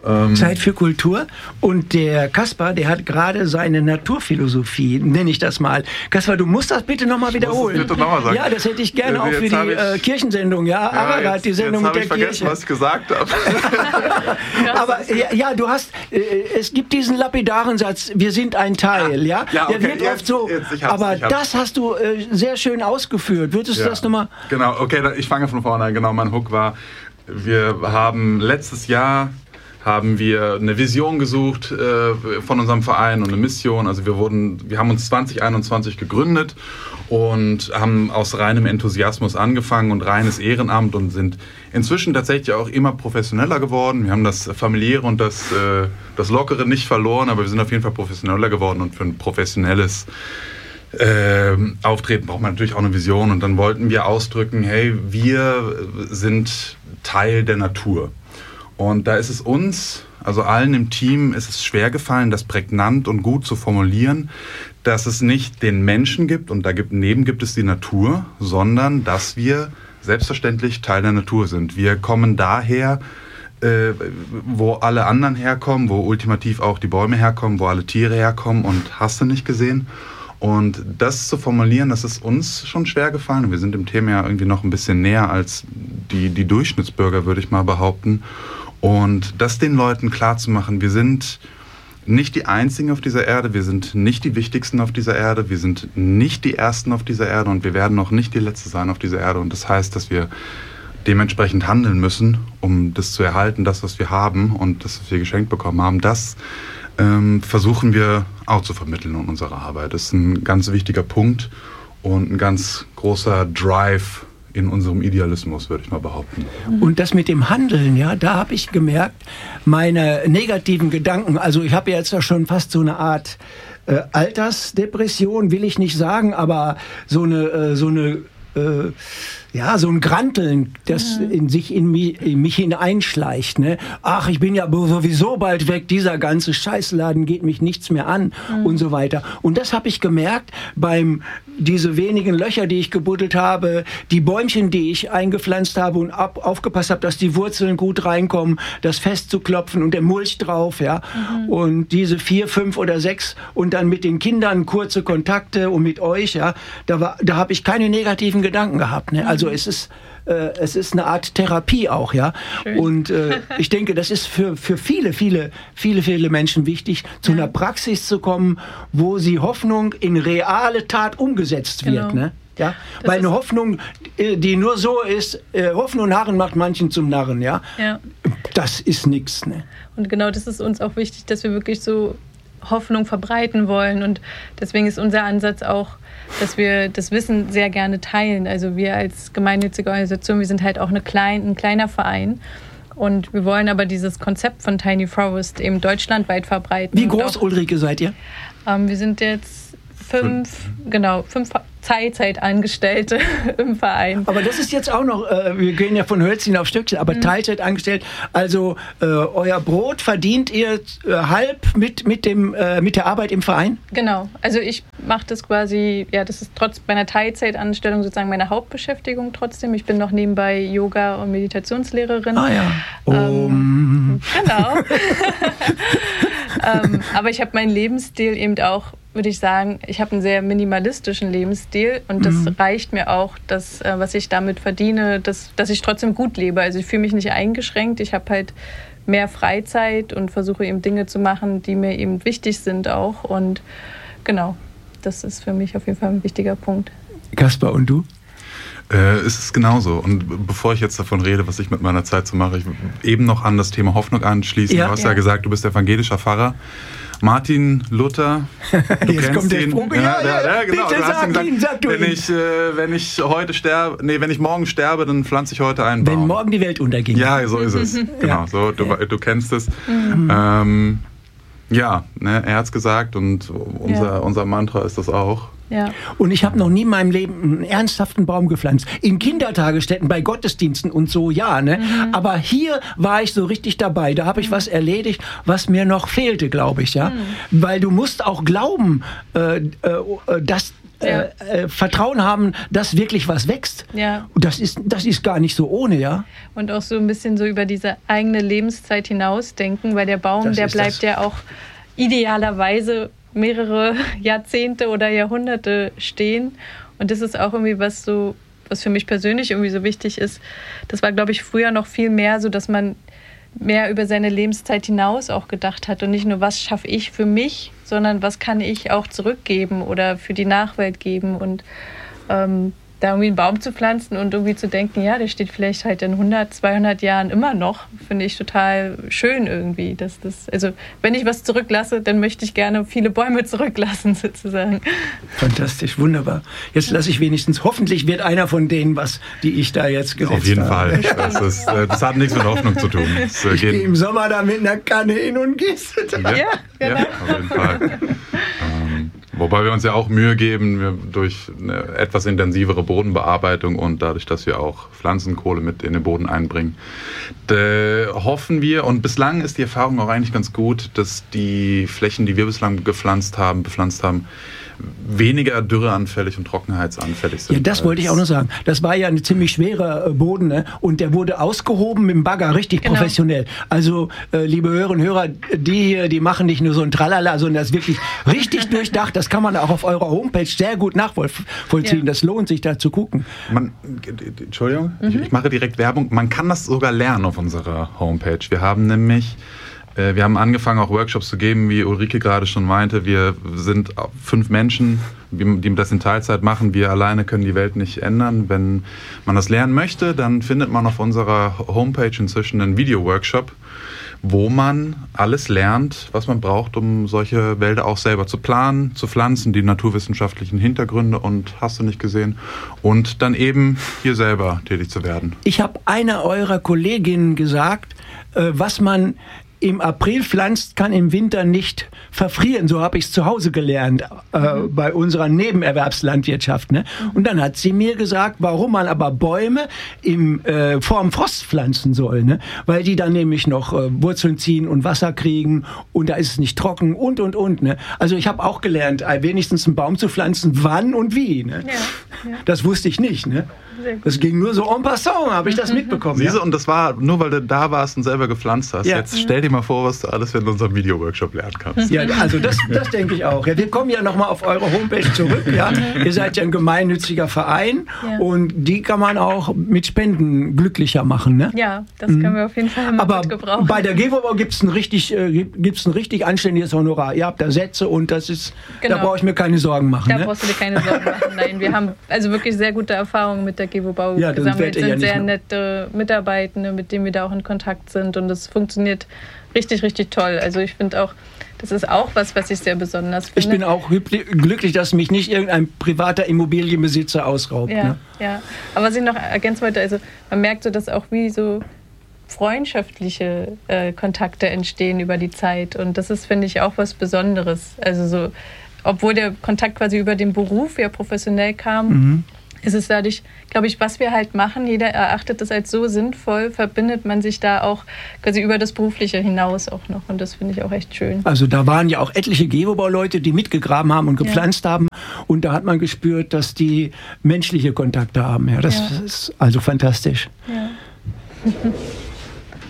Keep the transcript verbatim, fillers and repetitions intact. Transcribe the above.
Ähm Zeit für Kultur. Und der Kaspar, der hat gerade seine Naturphilosophie, nenne ich das mal. Kaspar, du musst das bitte nochmal wiederholen. Bitte noch mal sagen. Ja, das hätte ich gerne Ja, auch für jetzt die hab ich- äh, Kirchensendung, ja, Ja, Ararat, jetzt die Sendung jetzt mit habe der ich vergessen, Kirche. was ich gesagt habe. Aber ja, ja, du hast, äh, es gibt diesen lapidaren Satz, wir sind ein Teil, ja? Ja, okay, der wird jetzt- oft so, jetzt, ich hab's, aber ich hab's. das hast du äh, sehr schön ausgeführt. Würdest du Ja, das nochmal? Genau, okay, da- ich fange von vorne an. Genau, mein Hook war, wir haben letztes Jahr haben wir eine Vision gesucht äh, von unserem Verein und eine Mission. Also wir wurden, wir haben uns zwanzig einundzwanzig gegründet und haben aus reinem Enthusiasmus angefangen und reines Ehrenamt und sind inzwischen tatsächlich auch immer professioneller geworden. Wir haben das Familiäre und das, äh, das Lockere nicht verloren, aber wir sind auf jeden Fall professioneller geworden und für ein professionelles äh, Auftreten braucht man natürlich auch eine Vision. Und dann wollten wir ausdrücken, hey, wir sind Teil der Natur. Und da ist es uns, also allen im Team, ist es schwer gefallen, das prägnant und gut zu formulieren, dass es nicht den Menschen gibt und da gibt, neben gibt es die Natur, sondern dass wir selbstverständlich Teil der Natur sind. Wir kommen daher, äh, wo alle anderen herkommen, wo ultimativ auch die Bäume herkommen, wo alle Tiere herkommen und hast du nicht gesehen. Und das zu formulieren, das ist uns schon schwer gefallen. Wir sind dem Thema ja irgendwie noch ein bisschen näher als die, die Durchschnittsbürger, würde ich mal behaupten. Und das den Leuten klarzumachen, wir sind nicht die Einzigen auf dieser Erde, wir sind nicht die Wichtigsten auf dieser Erde, wir sind nicht die Ersten auf dieser Erde und wir werden auch nicht die Letzte sein auf dieser Erde. Und das heißt, dass wir dementsprechend handeln müssen, um das zu erhalten, das, was wir haben und das, was wir geschenkt bekommen haben. Das ähm, versuchen wir auch zu vermitteln in unserer Arbeit. Das ist ein ganz wichtiger Punkt und ein ganz großer Drive in unserem Idealismus, würde ich mal behaupten. Und das mit dem Handeln, ja, da habe ich gemerkt, meine negativen Gedanken, also ich habe jetzt ja schon fast so eine Art äh, Altersdepression, will ich nicht sagen, aber so eine, äh, so eine äh, ja, so ein Granteln, das mhm. in sich in mich, in mich hineinschleicht. Ne? Ach, ich bin ja sowieso bald weg, dieser ganze Scheißladen geht mich nichts mehr an mhm. und so weiter. Und das habe ich gemerkt beim diese wenigen Löcher, die ich gebuddelt habe, die Bäumchen, die ich eingepflanzt habe und ab, aufgepasst habe, dass die Wurzeln gut reinkommen, das festzuklopfen und der Mulch drauf, ja. Mhm. Und diese vier, fünf oder sechs und dann mit den Kindern kurze Kontakte und mit euch, ja. Da war, da habe ich keine negativen Gedanken gehabt. Ne? Also es ist äh, es ist eine Art Therapie auch, ja. Schön. Und äh, ich denke, das ist für für viele, viele, viele, viele Menschen wichtig, zu ja. einer Praxis zu kommen, wo sie Hoffnung in reale Tat umgesetzt wird, genau. ne? Ja, das weil eine Hoffnung, die nur so ist, Hoffen und Harren macht manchen zum Narren, ja. ja. Das ist nichts, ne? Und genau das ist uns auch wichtig, dass wir wirklich so Hoffnung verbreiten wollen und deswegen ist unser Ansatz auch, dass wir das Wissen sehr gerne teilen. Also wir als gemeinnützige Organisation, wir sind halt auch eine klein, ein kleiner Verein und wir wollen aber dieses Konzept von Tiny Forest eben deutschlandweit verbreiten. Wie groß, auch, Ulrike, seid ihr? Ähm, wir sind jetzt fünf, fünf. genau, fünf Teilzeitangestellte im Verein. Aber das ist jetzt auch noch, äh, wir gehen ja von Hölzchen auf Stöckchen, aber mhm. Teilzeit angestellt. Also äh, euer Brot verdient ihr äh, halb mit, mit, dem, äh, mit der Arbeit im Verein? Genau, also ich mache das quasi, ja, das ist trotz meiner Teilzeitanstellung sozusagen meine Hauptbeschäftigung trotzdem. Ich bin noch nebenbei Yoga- und Meditationslehrerin. Ah ja. Ähm, um. Genau. ähm, aber ich habe meinen Lebensstil eben auch, würde ich sagen, ich habe einen sehr minimalistischen Lebensstil und das mhm. reicht mir auch, dass, äh, was ich damit verdiene, dass, dass ich trotzdem gut lebe. Also ich fühle mich nicht eingeschränkt, ich habe halt mehr Freizeit und versuche eben Dinge zu machen, die mir eben wichtig sind auch und genau, das ist für mich auf jeden Fall ein wichtiger Punkt. Kaspar, und du? Äh, es ist genauso. Und bevor ich jetzt davon rede, was ich mit meiner Zeit so mache, ich will eben noch an das Thema Hoffnung anschließen. Ja, du hast ja. ja gesagt, du bist evangelischer Pfarrer. Martin Luther, du jetzt kennst kommt der ihn. Sprung. Ja, Ja, ja, ja, ja, genau. bitte du hast sag ihm gesagt, ihn, sag du wenn ihn. ich, äh, wenn ich heute sterbe, nee, wenn ich morgen sterbe, dann pflanze ich heute einen Baum. Wenn morgen die Welt unterging. Ja, so ist es. Genau, ja. so, du, ja. du kennst es. Mhm. Ähm, ja, ne, er hat es gesagt und unser, ja. unser Mantra ist das auch. Ja. Und ich habe noch nie in meinem Leben einen ernsthaften Baum gepflanzt. In Kindertagesstätten, bei Gottesdiensten und so, ja. Ne? Mhm. Aber hier war ich so richtig dabei. Da habe ich mhm. was erledigt, was mir noch fehlte, glaube ich. Ja? Mhm. Weil du musst auch glauben, äh, äh, dass äh, äh, Vertrauen haben, dass wirklich was wächst. Ja. Und das ist, das ist gar nicht so ohne, ja. Und auch so ein bisschen so über diese eigene Lebenszeit hinausdenken, weil der Baum, Das der ist bleibt das. ja auch idealerweise mehrere Jahrzehnte oder Jahrhunderte stehen. Und das ist auch irgendwie was so, was für mich persönlich irgendwie so wichtig ist. Das war, glaube ich, früher noch viel mehr so, dass man mehr über seine Lebenszeit hinaus auch gedacht hat und nicht nur, was schaffe ich für mich, sondern was kann ich auch zurückgeben oder für die Nachwelt geben. Und ähm, da irgendwie einen Baum zu pflanzen und irgendwie zu denken, ja, der steht vielleicht halt in hundert, zweihundert Jahren immer noch, finde ich total schön irgendwie. Dass das, also wenn ich was zurücklasse, dann möchte ich gerne viele Bäume zurücklassen sozusagen. Fantastisch, wunderbar. Jetzt lasse ich wenigstens, hoffentlich wird einer von denen was, die ich da jetzt gesetzt habe. Auf jeden Fall. Das, ist, äh, das hat nichts mit Hoffnung zu tun. Das, äh, Ich gehe im Sommer da mit einer Kanne hin und gieße. Ja, Ja, genau. ja, auf jeden Fall. Ähm, wobei wir uns ja auch Mühe geben, wir durch eine etwas intensivere Bodenbearbeitung und dadurch, dass wir auch Pflanzenkohle mit in den Boden einbringen, da hoffen wir, und bislang ist die Erfahrung auch eigentlich ganz gut, dass die Flächen, die wir bislang gepflanzt haben, bepflanzt haben, weniger dürreanfällig und trockenheitsanfällig sind. Ja, das wollte ich auch noch sagen. Das war ja ein ziemlich schwerer äh, Boden, ne? Und der wurde ausgehoben mit dem Bagger, richtig Genau. professionell. Also, äh, liebe Hörerinnen und Hörer, die hier, die machen nicht nur so ein Tralala, sondern das ist wirklich richtig durchdacht. Das kann man auch auf eurer Homepage sehr gut nachvollziehen. Ja. Das lohnt sich, da zu gucken. Man, Entschuldigung, ich, ich mache direkt Werbung. Man kann das sogar lernen auf unserer Homepage. Wir haben nämlich Wir haben angefangen, auch Workshops zu geben, wie Ulrike gerade schon meinte. Wir sind fünf Menschen, die das in Teilzeit machen. Wir alleine können die Welt nicht ändern. Wenn man das lernen möchte, dann findet man auf unserer Homepage inzwischen einen Video-Workshop, wo man alles lernt, was man braucht, um solche Wälder auch selber zu planen, zu pflanzen, die naturwissenschaftlichen Hintergründe und hast du nicht gesehen, und dann eben hier selber tätig zu werden. Ich habe einer eurer Kolleginnen gesagt, äh, was man im April pflanzt, kann im Winter nicht verfrieren. So habe ich es zu Hause gelernt, äh, mhm. bei unserer Nebenerwerbslandwirtschaft. Ne? Und dann hat sie mir gesagt, warum man aber Bäume im, äh, vor dem Frost pflanzen soll. Ne? Weil die dann nämlich noch äh, Wurzeln ziehen und Wasser kriegen und da ist es nicht trocken und, und, und. Ne? Also ich habe auch gelernt, äh, wenigstens einen Baum zu pflanzen, wann und wie. Ne? Ja, ja. Das wusste ich nicht. Ne? Das ging nur so en passant, habe ich das mitbekommen. Siehst du, ja? und das war nur, weil du da warst und selber gepflanzt hast. Ja. Jetzt stell dir mal vor, was du alles in unserem Video-Workshop lernen kannst. Ja, also das, das denke ich auch. Ja, wir kommen ja nochmal auf eure Homepage zurück. Ja? Ihr seid ja ein gemeinnütziger Verein Ja. und die kann man auch mit Spenden glücklicher machen. Ne? Ja, das können wir auf jeden Fall mal Aber gut gebrauchen. bei der Gewobau gibt es ein, richtig, äh, gibt's ein richtig anständiges Honorar. Ihr habt da Sätze und das ist, Genau. da brauche ich mir keine Sorgen machen. Da Ne? brauchst du dir keine Sorgen machen. Nein, wir haben also wirklich sehr gute Erfahrungen mit der Gewobau Ja, dann gesammelt. werdet ihr Sind ja nicht sehr nur- nette Mitarbeitende, mit denen wir da auch in Kontakt sind. Und das funktioniert richtig, richtig toll. Also ich finde auch, das ist auch was, was ich sehr besonders finde. Ich bin auch hübli- glücklich, dass mich nicht irgendein privater Immobilienbesitzer ausraubt. Ja, Ne? ja. Aber was ich noch ergänzen wollte, also man merkt so, dass auch wie so freundschaftliche äh, Kontakte entstehen über die Zeit. Und das ist, finde ich, auch was Besonderes. Also so, obwohl der Kontakt quasi über den Beruf ja professionell kam, Mhm. ist es dadurch, glaube ich, was wir halt machen, jeder erachtet das als so sinnvoll, verbindet man sich da auch quasi über das Berufliche hinaus auch noch. Und das finde ich auch echt schön. Also da waren ja auch etliche Gewobau-Leute, die mitgegraben haben und gepflanzt ja. haben. Und da hat man gespürt, dass die menschliche Kontakte haben. Ja, das Ja. ist also fantastisch. Ja.